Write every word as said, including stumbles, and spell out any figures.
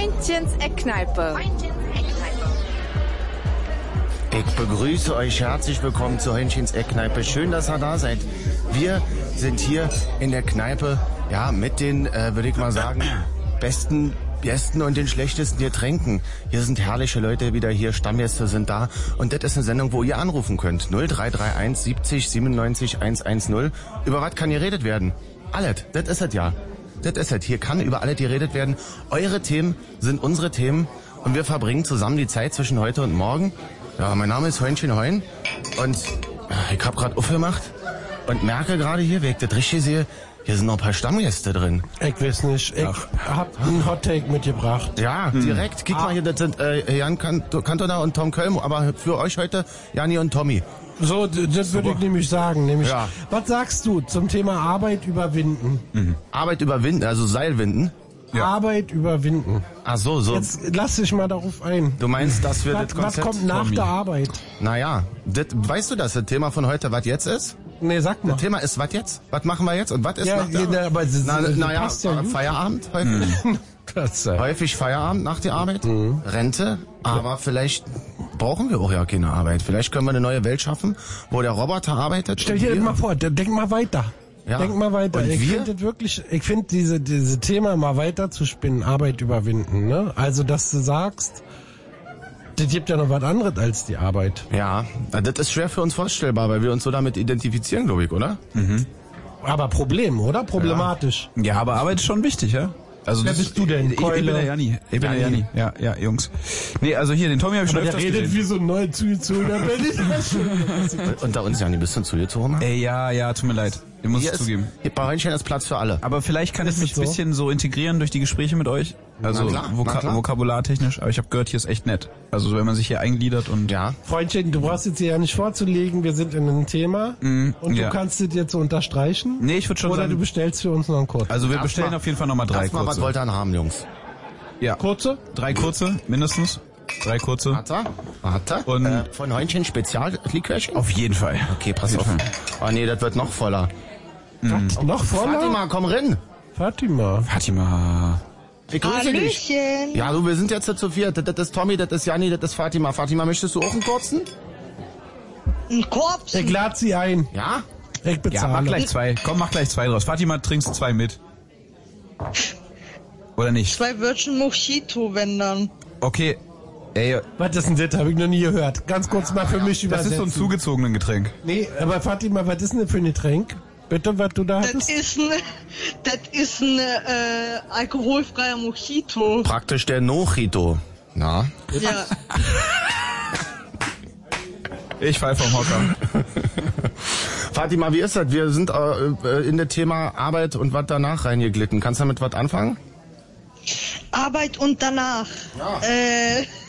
Freundchens Eckkneipe. Ich begrüße euch herzlich willkommen zu Freundchens Eckkneipe. Schön, dass ihr da seid. Wir sind hier in der Kneipe, ja, mit den, äh, würde ich mal sagen, besten besten und den schlechtesten Getränken. Hier sind herrliche Leute wieder hier, Stammgäste sind da. Und das ist eine Sendung, wo ihr anrufen könnt. null drei drei eins siebzig siebenundneunzig hundertzehn. Über was kann geredet werden? Alles, das ist es ja. Das ist es. Hier kann über alles geredet werden. Eure Themen sind unsere Themen. Und wir verbringen zusammen die Zeit zwischen heute und morgen. Ja, mein Name ist Heinchen Heun. Und ich habe gerade aufgemacht und merke gerade hier, wie ich das richtig sehe, hier sind noch ein paar Stammgäste drin. Ich weiß nicht. Ich Ach. hab einen Hottake mitgebracht. Ja, hm. direkt. Guck ah. mal hier, das sind äh, Jan Cantona und Tom Kölm. Aber für euch heute Jani und Tommy. So, das würde ich nämlich sagen. Nämlich, ja. Was sagst du zum Thema Arbeit überwinden? Mhm. Arbeit überwinden, also Seilwinden? Ja. Arbeit überwinden. Ach so, so. Jetzt lass dich mal darauf ein. Du meinst, dass wir was, das Konzept... Was kommt nach Tommy. der Arbeit? Naja, das, weißt du, dass das Thema von heute was jetzt ist? Nee, sag mal. Das Thema ist was jetzt? Was machen wir jetzt? Und was ist ja, nach der ja, aber das, Na, das Naja, ja Feierabend häufig. Mhm. das, äh. Häufig Feierabend nach der Arbeit. Mhm. Rente. Aber ja. vielleicht brauchen wir auch ja keine Arbeit. Vielleicht können wir eine neue Welt schaffen, wo der Roboter arbeitet. Stell dir das mal vor, denk mal weiter. Ja. Denk mal weiter. Und ich finde wirklich, ich finde diese, diese Thema mal weiter zu spinnen, Arbeit überwinden, ne? Also, dass du sagst, das gibt ja noch was anderes als die Arbeit. Ja, das ist schwer für uns vorstellbar, weil wir uns so damit identifizieren, glaube ich, oder? Mhm. Aber Problem, oder? Problematisch. Ja, ja, aber Arbeit ist schon wichtig, ja? Also wer das, bist du denn? Ich, ich bin der Janni. Ich bin der Janni. Ja, ja, Jungs. Nee, also hier, den Tommy habe ich schon öfters gesehen. Der redet wie so ein neu zugezogener Berliner. Unter uns, Janni, bist du zugezogen? Ey, ja, ja, tut mir leid. Ich muss es zugeben. Hier bei Heinchen ist Platz für alle. Aber vielleicht kann ich mich ein so? bisschen so integrieren durch die Gespräche mit euch. Also klar, Voka- vokabulartechnisch. Aber ich habe gehört, hier ist echt nett. Also wenn man sich hier eingliedert und... Ja. Freundchen, du brauchst jetzt hier ja nicht vorzulegen. Wir sind in einem Thema. Mm, und ja. du kannst das jetzt so unterstreichen. Nee, ich würde schon Oder sagen... du bestellst für uns noch einen kurzen. Also wir bestellen mal, auf jeden Fall nochmal drei kurze. Mal, was wollt ihr haben, Jungs? Ja. Kurze? Drei kurze, mindestens. Drei kurze. Warte, warte. Und äh, von Heinchen Speziallikörchen? Auf jeden Fall. Okay, pass auf. Oh nee, das wird noch voller. Mhm. Noch voller? Fatima, komm rein. Fatima. Fatima. Ich grüße dich. Ja, du, wir sind jetzt zu viert. Das, das ist Tommy, das ist Janni, das ist Fatima. Fatima, möchtest du auch einen kurzen? Ein Korb? Ich lade sie ein. Ja? Ich bezahle. Ja, mach gleich zwei. Komm, mach gleich zwei draus. Fatima, trinkst zwei mit. Oder nicht? Zwei Virgin Mojito, wenn dann. Okay. Ey. Was ist denn das? Habe ich noch nie gehört. Ganz kurz mal für mich übersetzen. Das ist so ein zugezogenes Getränk. Nee, aber Fatima, was ist denn für ein Getränk? Bitte, was du da das hattest? Ist ein, das ist ein äh, alkoholfreier Mojito. Praktisch der Nojito. Na? Ja. Ich fall vom Hocker. Fatima, wie ist das? Wir sind äh, in das Thema Arbeit und was danach reingeglitten. Kannst du damit was anfangen? Arbeit und danach. Ja. Äh...